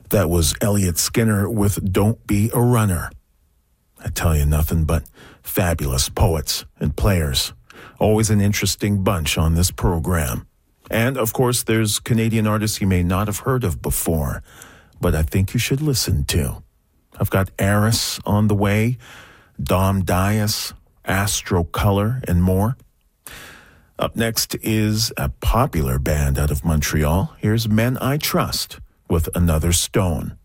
That was Elliot Skinner with Don't Be a Runner. I tell you, nothing but fabulous poets and players. Always an interesting bunch on this program. And, of course, there's Canadian artists you may not have heard of before, but I think you should listen to. I've got Eris on the way, Dom Dias, Astro Color, and more. Up next is a popular band out of Montreal. Here's Men I Trust with Another Stone.